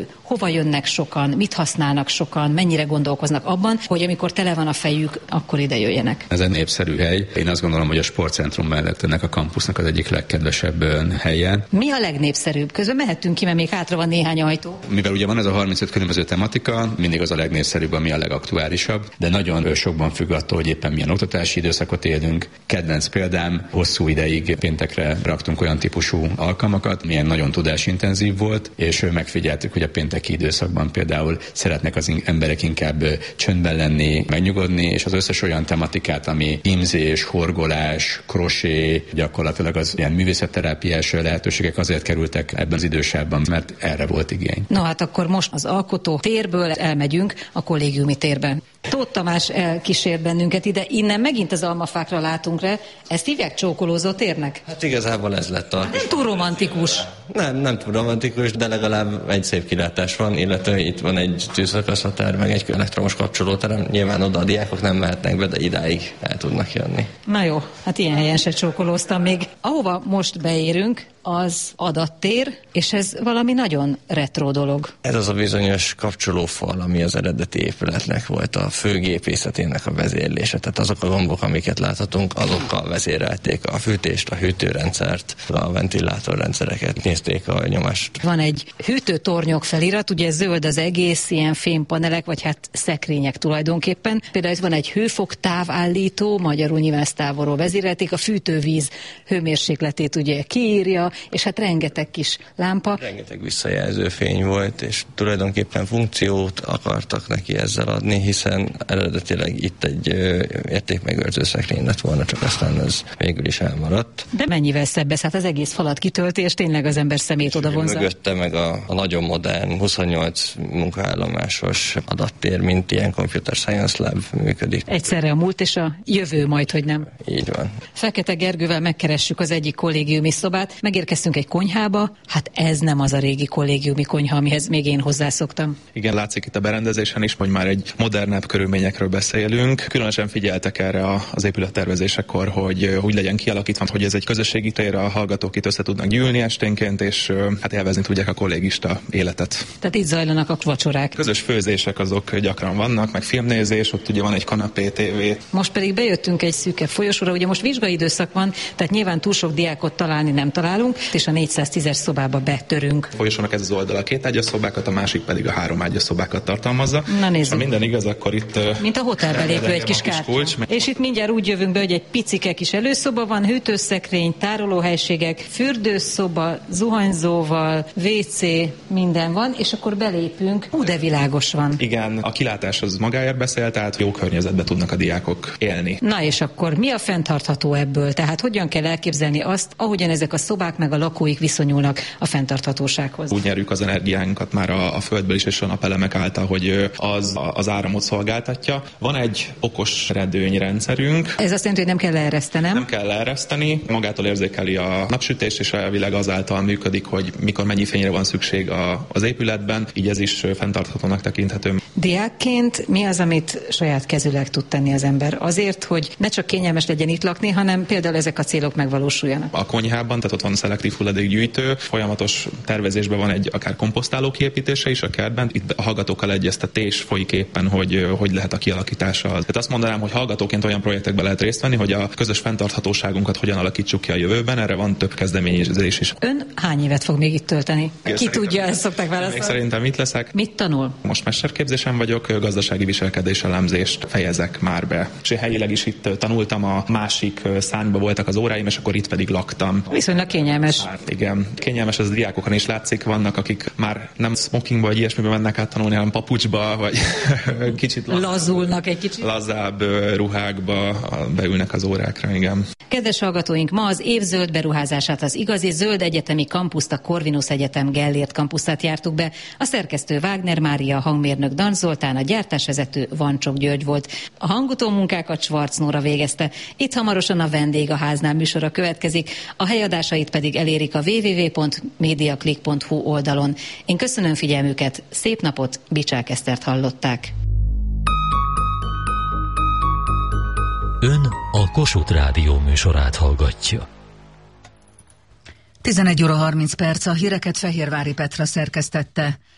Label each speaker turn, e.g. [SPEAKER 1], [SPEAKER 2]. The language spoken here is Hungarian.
[SPEAKER 1] Hova jönnek sokan, mit használnak sokan, mennyire gondolkoznak abban, hogy amikor tele van a fejük, akkor ide jöjjenek.
[SPEAKER 2] Ez egy népszerű hely. Én azt gondolom, hogy a sportcentrum mellett ennek a kampusznak az egyik legkedvesebb helye.
[SPEAKER 1] Mi a legnépszerűbb? Közben mehetünk ki, mert még hátra van néhány ajtó.
[SPEAKER 2] Mivel ugye van ez a 35 különböző tematika, mindig az a legnépszerűbb, ami a legaktuálisabb, de nagyon sokban függ attól, hogy éppen milyen oktatási időszakot élünk. Kedvenc példám, hosszú ideig péntekre raktunk olyan típusú alkalmakat, milyen nagyon tudásintenzív volt, és megfigyeltük, hogy a pénteki időszakban például szeretnek az emberek inkább csöndben lenni, megnyugodni, és az összes olyan tematikát, ami hímzés, horgolás, krosé, gyakorlatilag az ilyen művészetterápiás lehetőségek azért kerültek ebben az idősávban, mert erre volt igény.
[SPEAKER 1] No hát akkor most az alkotó térből elmegyünk a kollégiumi térbe. Tóth Tamás elkísért bennünket ide, innen megint az almafákra látunk rá. Ezt hívják csókolózó térnek?
[SPEAKER 3] Hát igazából ez lett a...
[SPEAKER 1] Nem túl romantikus.
[SPEAKER 3] Nem túl romantikus, de legalább egy szép kilátás van, illetve itt van egy tűzszakaszhatár, meg egy elektromos kapcsolóterem. Nyilván oda a diákok nem mehetnek be, de idáig el tudnak jönni.
[SPEAKER 1] Na jó, hát ilyen helyen se csókolóztam még. Ahova most beérünk, az adattér, és ez valami nagyon retro dolog.
[SPEAKER 3] Ez az a bizonyos kapcsolófal, ami az eredeti épületnek volt a főgépészetének a vezérlése. Tehát azok a gombok, amiket láthatunk, azokkal vezérelték a fűtést, a hűtőrendszert, a ventilátorrendszereket, nézték a nyomást.
[SPEAKER 1] Van egy hűtőtornyok felirat, ugye zöld az egész, ilyen fémpanelek, vagy hát szekrények tulajdonképpen. Például itt van egy hőfok távállító, magyarul nyilván ezt távolról vezérelték, a fűtővíz hőmérsékletét ugye kiírja, és hát rengeteg kis lámpa.
[SPEAKER 3] Rengeteg visszajelző fény volt, és tulajdonképpen funkciót akartak neki ezzel adni, hiszen eredetileg itt egy értékmegőrző szekrény lett volna, csak aztán ez végül is elmaradt.
[SPEAKER 1] De mennyivel szebb ez? Hát az egész falat kitölti, és tényleg az ember szemét oda vonzza.
[SPEAKER 3] Mögötte meg a nagyon modern 28 munkaállomásos adattér, mint ilyen Computer Science Lab működik.
[SPEAKER 1] Egyszerre a múlt és a jövő majd, hogy nem.
[SPEAKER 3] Így van.
[SPEAKER 1] Fekete Gergővel megkeressük az egyik kollégiumi szobát, megérkeztünk egy konyhába, hát ez nem az a régi kollégiumi konyha, amihez még én hozzászoktam.
[SPEAKER 4] Igen, látszik itt a berendezésen is, hogy már egy modernebb körülményekről beszélünk. Különösen figyeltek erre az épülettervezésekor, hogy úgy legyen kialakítva, hogy ez egy közösségi tér, a hallgatók itt össze tudnak gyűlni esténként, és hát élvezni tudják a kollégista életet.
[SPEAKER 1] Tehát itt zajlanak a vacsorák.
[SPEAKER 4] Közös főzések azok gyakran vannak, meg filmnézés, ott ugye van egy kanapé, tévé.
[SPEAKER 1] Most pedig bejöttünk egy szűkebb folyosóra, ugye most vizsgai időszak van, tehát nyilván túl sok diákot találni nem találunk, és a 410-es szobába betörünk.
[SPEAKER 4] A folyosónak ez az oldala 2 ágyas szobákat, a másik pedig a 3 ágyas szobákat tartalmazza.
[SPEAKER 1] Na nézzük.
[SPEAKER 4] Ha minden igaz, akkor itt...
[SPEAKER 1] Mint a hotelbe lépő egy kis kártya. És itt mindjárt úgy jövünk be, hogy egy picike kis előszoba van, hűtőszekrény, tárolóhelységek, fürdőszoba, zuhanyzóval, WC, minden van, és akkor belépünk. De világos van.
[SPEAKER 4] Igen, a kilátás az magáért beszél, tehát jó környezetben tudnak a diákok élni.
[SPEAKER 1] Na és akkor mi a fenntartható ebből? Tehát hogyan kell elképzelni azt, ahogyan ezek a szobák meg a lakóik viszonyulnak a fenntarthatósághoz?
[SPEAKER 4] Úgy nyerjük az energiánkat már a földből is, és a napelemek által, hogy az áramot szolgáltatja. Van egy okos redőnyrendszerünk.
[SPEAKER 1] Ez azt jelenti, hogy nem kell leeresztenem?
[SPEAKER 4] Nem kell leereszteni, magától érzékeli a napsütést, és elvileg azáltal működik, hogy mikor mennyi fényre van szükség az épületben, így ez is fenntarthatónak tekinthető.
[SPEAKER 1] Diákként mi az, amit saját kezüleg tud tenni az ember? Azért, hogy ne csak kényelmes legyen itt lakni, hanem például ezek a célok megvalósuljanak.
[SPEAKER 4] A konyhában, tehát ott van szelektív hulladékgyűjtő, folyamatos tervezésben van egy akár komposztáló kiépítése is a kertben. Itt a hallgatókkal egyeztetés folyik éppen, hogy lehet a kialakítása. Tehát azt mondanám, hogy hallgatóként olyan projektekben lehet részt venni, hogy a közös fenntarthatóságunkat hogyan alakítsuk ki a jövőben. Erre van több kezdeményezés is.
[SPEAKER 1] Ön hány évet fog még itt tölteni? Ki tudja, ezt szokták válaszolni.
[SPEAKER 4] Még szerintem itt leszek.
[SPEAKER 1] Mit tanul?
[SPEAKER 4] Most mesterképzésen vagyok, gazdasági viselkedés elemzést fejezek már be. És helyileg is itt tanultam, a másik szárnyba voltak az óráim, és akkor itt pedig laktam.
[SPEAKER 1] Viszonylag kényelmes.
[SPEAKER 4] Hát igen, kényelmes, az a diákokon is látszik, vannak, akik már nem smokingba vagy ilyesmibe mennek át tanulni, hanem papucsba, vagy kicsit
[SPEAKER 1] lazulnak egy kicsit.
[SPEAKER 4] Lazább ruhákba beülnek az órákra, igen.
[SPEAKER 1] Kedves hallgatóink, ma az év zöld beruházását, az igazi zöld egyetemi kampuszt, a Corvinus Egyetem Gellért kampuszát jártuk be. A szerkesztő Wagner Mária, a hangmérnök Dan Zoltán, a gyártásvezető Vancsok György volt. A hangutó munkákat Schwarz Nóra végezte. Itt hamarosan a Vendég a háznál műsora következik, a helyadásait pedig elérik a www.mediaclick.hu oldalon. Én köszönöm figyelmüket, szép napot, Bicsák Esztert hallották.
[SPEAKER 5] Ön a Kossuth Rádió műsorát hallgatja.
[SPEAKER 6] 11 óra 30 perc, a híreket Fehérvári Petra szerkesztette.